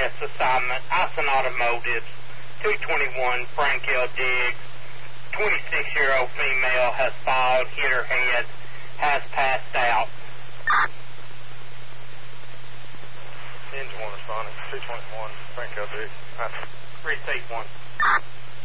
EMS assignment, Ison Automotive, 221 Frank L. Diggs. 26-year-old female has fallen, hit her head, has passed out. Engine 1 responding, 221 Frank L. Diggs. Receipt 1.